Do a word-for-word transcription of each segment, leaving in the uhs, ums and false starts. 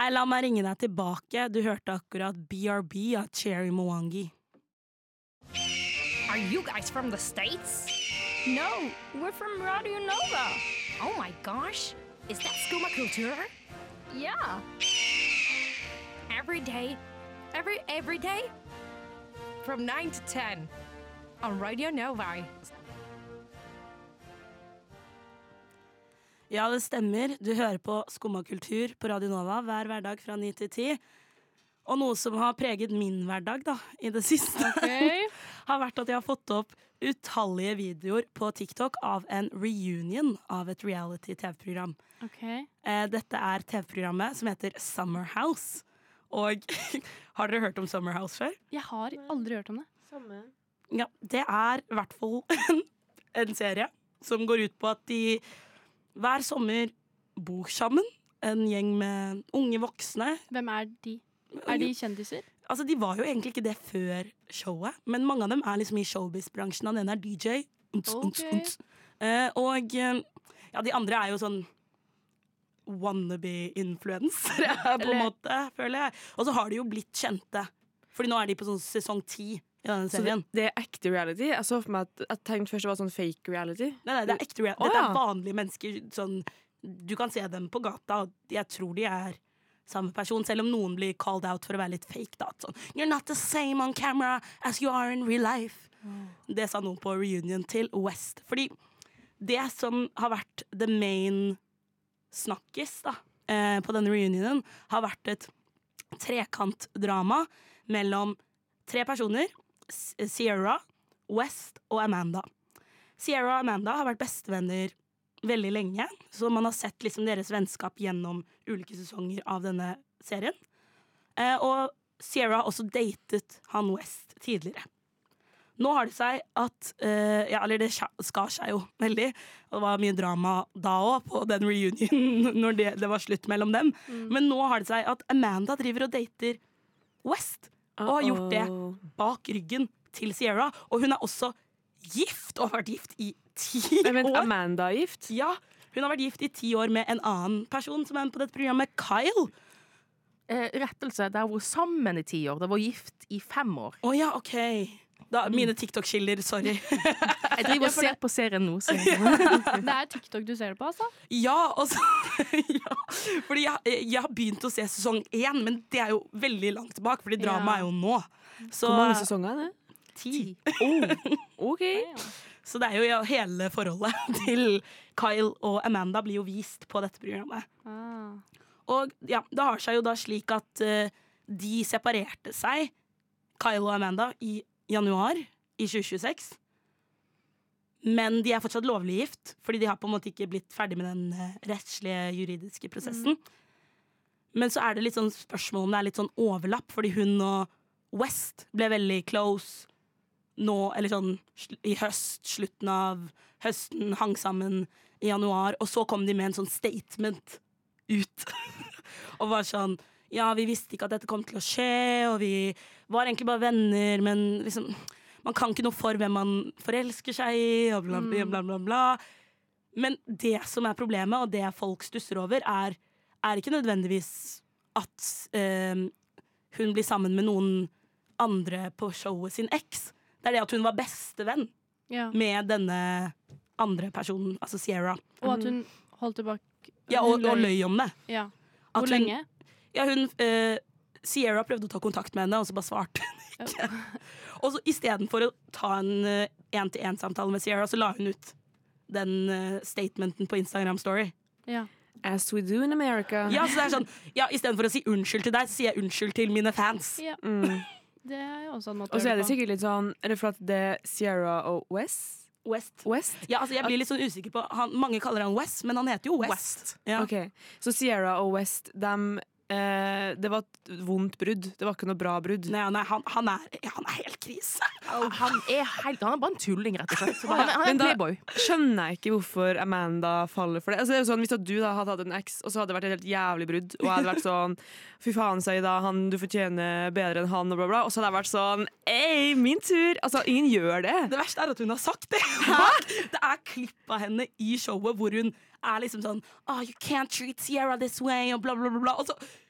Nei, la meg ringe deg tilbake. Du hørte akkurat B R B av Cherry Mwangi. Are you guys from the States? No, we're from Radio Nova. Oh my gosh. Is that Skuma Kultur? Yeah. Every day, every every day, from nine to ten on Radio Nova. Ja, det stemmer. Du hører på Skumma kultur på Radio Nova hver hverdag fra ni til ti. Og noe som har preget min hverdag da, i det siste, Okay. har vært at jeg har fått opp utallige videoer på TikTok av en reunion av et reality-T V-program. Okay. Eh, dette er T V-programmet som heter Summer House. Og har dere hørt om Summer House før? Jeg har aldri hørt om det. Samme. Ja, det er i hvert fall en, en serie som går ut på at de hver sommer bor sammen. En gjeng med unge voksne. Hvem er de? Er de kjendiser? Altså, de var jo egentlig ikke det før showet, men mange av dem er liksom i showbiz-bransjen. Den ene er D J. Unts, unts, Ok. unts. Eh, og eh, ja, de andre er jo sånn wannabe-influensere, på en Eller- måte, føler jeg. Og så har de jo blitt kjente. Fordi nå er de på sånn sesong ti i denne Så det, serien. det er ekte reality? Jeg så for meg at jeg tenkte først det var sånn fake reality. Nei, nei, det er ekte reality. Å, Dette ja. er vanlige mennesker. Sånn, du kan se dem på gata, og jeg tror de er samme person, selv om noen blir called out for å være litt fake. Da. Sånn, You're not the same on camera as you are in real life. Det sa noen på reunion til West. Fordi det som har vært the main snakkis da, eh, på denne reunionen, har vært et trekantdrama mellom tre personer. S- Sierra, West og Amanda. Sierra og Amanda har vært bestevenner veldig lenge, så man har sett liksom deres vennskap gjennom ulike sesonger av denne serien. Eh, og Sierra har også datet han West tidligere. Nå har det seg at eh, ja, eller det skja- skar seg jo veldig, og det var mye drama da òg, på den reunion, når det, det var slutt mellom dem. Men nå har det seg at Amanda driver og dater West, og har gjort det Uh-oh. bak ryggen til Sierra. Og hun er også gift, og har vært gift i ti Jeg mente år. Amanda er gift. Ja, hun har vært gift i ti år med en annen person som er med på dette programmet, Kyle. Eh, rettelse, det har vært sammen i ti år. Det har vært gift i fem år. Å ja, ok. Da, mine TikTok-skiller, sorry. Jeg driver og ser på serien nå. Så. Det er TikTok du ser det på, altså? Ja, og så ja, fordi jeg, jeg har begynt å se sesong én, men det er jo veldig langt tilbake, fordi drama Ja. er jo nå. Så, Hvor mange sesonger er det? Ti. OK. Så det er jo ja, hele forholdet til Kyle og Amanda blir jo vist på dette programmet. Ah. Og ja, det har seg jo da slik at eh, de separerte seg, Kyle og Amanda, i januar i tjue tjueseks. Men de er fortsatt lovlig gift, fordi de har på en måte ikke blitt ferdig med den eh, rettslige, juridiske prosessen. Men så er det litt sånn spørsmål om det er litt sånn overlapp, fordi hun og West ble veldig close nå, eller sånn sl- i høst, slutten av høsten, hang sammen i januar, og så kom de med en sånn statement ut. Og var sånn, ja, vi visste ikke at dette kom til å skje, og vi var egentlig bare venner, men liksom, man kan ikke noe for hvem man forelsker seg i, og bla bla bla bla bla. Men det som er problemet, og det folk stusser over, er, er ikke nødvendigvis at eh, hun blir sammen med noen andre på showet sin eks. Det er det at hun var bestevenn Ja. med denne andre personen, altså Sierra. Og at hun holdt tilbake Ja, og, hun og løy om det. Ja. At Hvor hun- lenge? Ja, hun, eh, Sierra prøvde å ta kontakt med henne, og så bare svarte hun ikke. Og så istedenfor å ta en eh, en-til-en-samtale med Sierra, så la hun ut den eh, statementen på Instagram Story. Ja. As we do in America. Ja, så det er sånn, ja, istedenfor å si unnskyld til deg, så sier jeg unnskyld til mine fans. ja. Mm. Det er jo også en måte Og så å er det gjøre sikkert litt sånn Er det for at det er Sierra og West? West. West? Ja, altså jeg blir litt sånn usikker på han, mange kaller han West, men han heter jo West. West. Ja. Ok, så Sierra og West dem, eh, det var et vondt brudd. Det var ikke noe bra brudd. Nei, nei han, han, er, han er helt krise. Han er helt, han er bare en tulling, rett og slett. Så Han er, han er Men en da- playboy. Skjønner jeg ikke hvorfor Amanda faller for det. Altså, det er jo sånn, hvis at du da hadde hatt en eks, og så hadde det vært et helt jævlig brudd, og jeg hadde vært sånn fy faen, Saida, han, du fortjener bedre enn han, og bla bla, og så hadde jeg vært sånn ei, min tur! Altså, ingen gjør det. Det verste er at hun har sagt det. Det er klipp av henne i showet hvor hun er liksom sånn oh, you can't treat Sierra this way, og bla bla bla, bla. Og så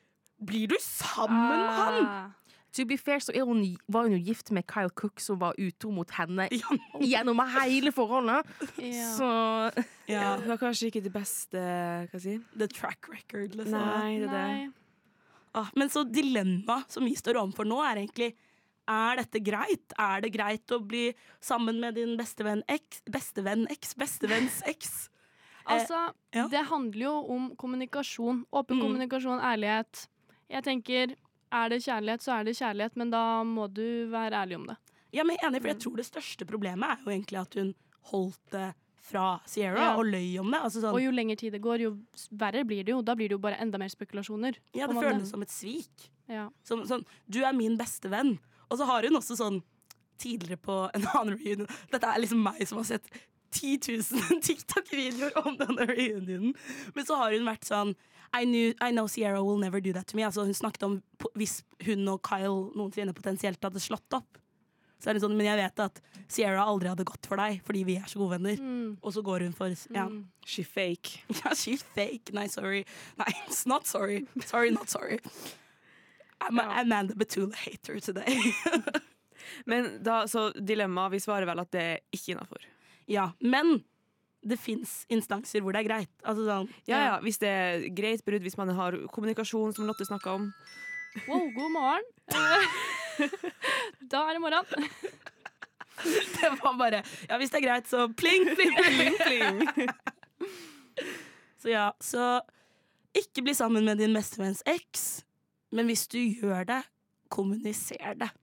blir du sammen med han? Ah. To be fair, så er hun, var hun jo gift med Kyle Cook, som var utro mot henne Ja. gjennom hele forholdet. Ja. Så Ja, Hun har kanskje ikke det beste hva si? the track record, liksom. Nei, det er det. Nei. Ah, men så dilemma som vi står overfor nå, er egentlig er dette greit? Er det greit å bli sammen med din bestevenn eks? Bestevenn eks? Bestevenns eks? Altså, ja. det handler jo om kommunikasjon. Åpen Mm. kommunikasjon, ærlighet. Jeg tenker, er det kjærlighet, så er det kjærlighet, men da må du være ærlig om det. Ja, men jeg er enig, for jeg tror det største problemet er jo egentlig at hun holdt det fra Sierra Ja. og løy om det. Altså sånn, Og jo lenger tid det går, jo s- verre blir det jo. Da blir det jo bare enda mer spekulasjoner. ja, på det en måte. føles som et svik. Ja. Som, sånn, du er min beste venn. Og så har hun også sånn tidligere på en annen reunion. Dette er liksom meg som har sett ti tusen TikTok-videoer om denne reunionen. Men så har hun vært sånn I, knew, I know Sierra will never do that to me. Altså, hun snakket om på- hvis hun og Kyle noensinne potensielt hadde slått opp. Så er det sånn, men jeg vet at Sierra aldri hadde gått for deg, fordi vi er så gode venner. Mm. Og så går hun for ja. Mm. She fake. Ja, she's fake. Nei, sorry. Nei, it's not sorry. Sorry, not sorry. I'm a Amanda Batula hater today. Men da, så dilemma, vi svarer vel at det er ikke innafor. Ja, men det fins instanser hvor det er greit. Altså sånn, Ja, ja, hvis det er greit brudd, hvis man har kommunikasjon, som Lotte snakka om. Wow, god morgen. Eh, da er det morgen. det var bare Ja, hvis det er greit, så pling, pling, pling, pling. Så ja, så ikke bli sammen med din bestevenns eks, men hvis du gjør det, kommuniser det.